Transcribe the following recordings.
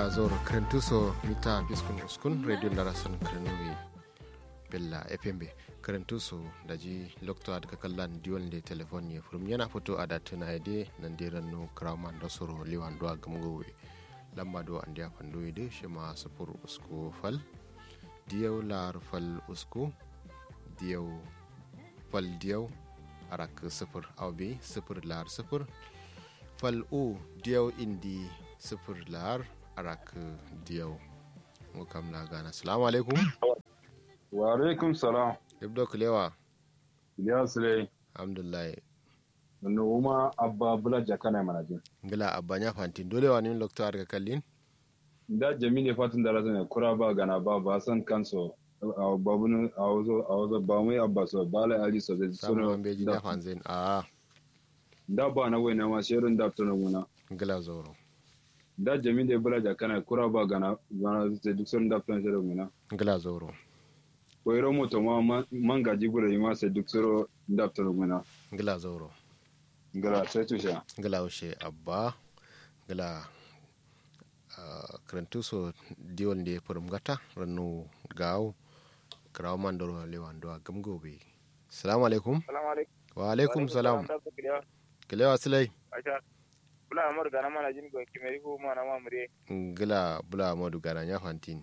zor karantuso mita biskun uskun radio larasan karanuwi bella fmb karantuso daji lokto adka kallan diwon de telefon ye furum yana foto ada tunaide nan diran no kraman da soro liwan do gamgowe lamba do andiya fandu de shima sufur usku fal diyaw lar fal usku diyaw fal diyaw arak sufur awbi sufur lar sufur fal u diyaw indi sufur lar arak diyaw mukam la gana. Assalamu alaikum. Wa alaikum salam. Ibdo kulewa. Ya sule. Alhamdulillah. Nanu uma abba bula jakana manajin. Ngila abba nya fantin dole wani lokto arga kallin. Da jamile fatin da razana kura ba gana ba san kanso babun awazo ba mai abba so bala ali so da Samu beji nya fanzin. Da ba na wena ma shirin da tuna muna. Ngila zoro. Da jamile bula jakana kura ba gana da duk sun da tuna shirin muna. Ngila zoro. Koyro moto ma manga jibura ma sai duk suro da tuna muna. Ngila zoro. Ngila sai tusha. Ngila ushe abba ngila karantuso diwon de furum gata ranu gaw kraw mandoro lewando gamgobe. Assalamu alaikum. Assalamu alaikum. Wa alaikum salam. Kilewa silai. Acha. Bula amur gana mana jin go kimeri ko mana mamure. Ngila bula modu gana nya fantin.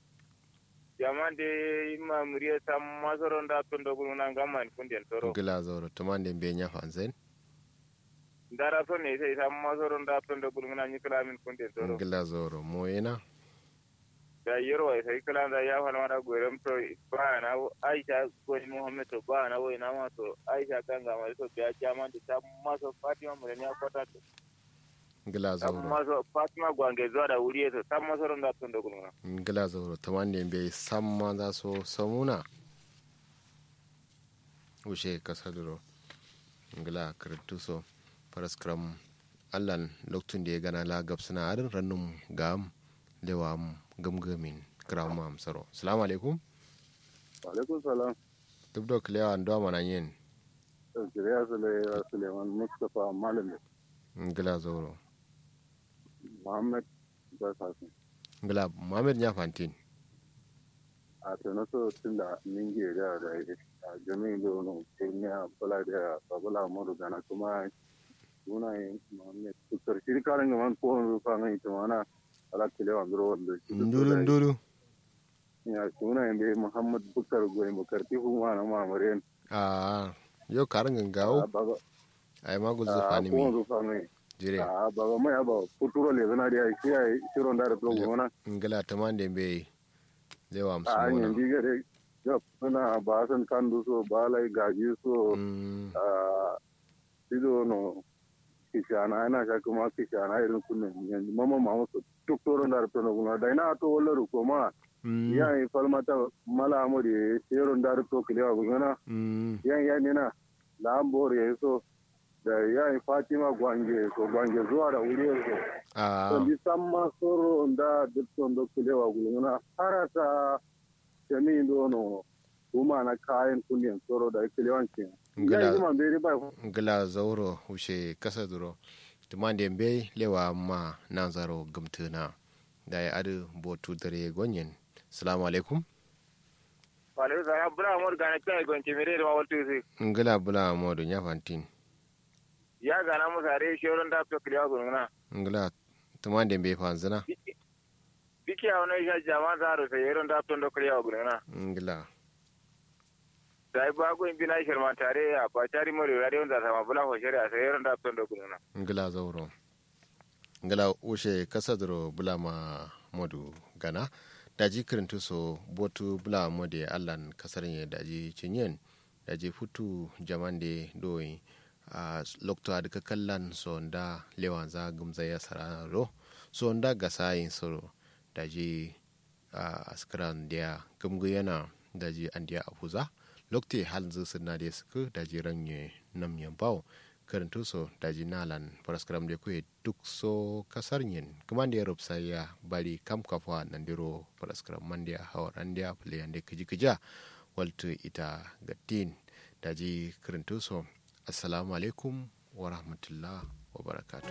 Jamande mamure sam masoron da tondo guluna ngaman kunden toro. Ngila zoro tumande be nya fanzen. Dara so ne sai sam masoron da tondo guluna ni kalamin kunden toro. Ngila zoro moyena. Da yero sai kalan da ya fara mara goyram to ba na Aisha ko ni Muhammad to ba na wai na ma to Aisha kan ga mai to biya jamande sam maso Fatima mu ne akwata to. Ngila zoro. Sam maso Fatima gwange zuwa da wuri to sam masoron da tondo guluna. Ngila zoro tumande be samma za so samuna. Ushe kasaduro. Ngila kartuso paraskram allan loktun da ya gana la gabsana arin rannum gam lewam gamgamin krama amsaro. Assalamu alaikum. Wa alaikum salam. Dubdo klewa ndo mananyen. Kiriya Suleiman Mustafa Malam. Ngila zoro. Muhammad Basasin. Ngila Muhammad nya fantin. A tunaso tunda ninge da jami'in da wani kirmiya bala da babula muru gana kuma suna yin Muhammad tukar shirkarin gaman kowane rufa mai tumana ala kilewa nduro wanda shi Nduru. Ya suna yin bai Muhammad Bukar goyi bukarti kuma na mamarin. Yo karin gangawo. Ai magul zufani mi. Kowane rufa mai. Jire. Baba mai aba futuro le zana da shi ya yi shirin da rufa gona. Ngila tamande be lewa A amsumona. hanyar bigare suna ba san kandu so ba lai gaji so sido no kishana ina ka kuma kishana irin kunnen yanzu mama mama so duk toron da rufe na da ina to wallar ko ma ya yi falmata mala amuri shirin da rufe kilewa guna yan ne na da an bore so da ya yi fatima gwange zuwa da wuri so bi samma soro da duk ton da kilewa guna harata jami'in dono kuma na kayan kunnen soro da kilewancin Ngila zauro ushe kasa duro tumande mbe lewa ma nanzaro gumtuna da ya adu botu dare gonyen. Assalamu alaikum. Wa alaikum salam. Bula amur gana kai gon kimeri da wal tuzi. Ngila bula modu nya fantin. Ya gana musare shirin da to kilewa guluna. Ngila tumande mbe fanzina. Biki a wani isha jama'a zaro sai shirin da to kilewa guluna. Ngila Dai ba ko in bina shirma tare a ba tari mori radio da sama bula ko shari'a sai yaron da ton da kununa. Ngila zauro. Ngila ushe kasadro bula ma modu gana daji kirintu so botu bula mode allan kasarin daji cinyen daji futu jamande doi lokto adka kallan so nda lewanza gumza ya sararo so nda gasayin soro daji askran dia gumguyana daji andiya afuza lokte halin suna da suka daji ranye nam yambao karanto so daji nalan paraskram da kuwa duk so kasar yin kuma da ya rufsa ya bari kam kafa nan diro paraskram man da hawar an da fule da kija walto ita gatin daji karanto so assalamu alaikum wa rahmatullah wa barakatuh.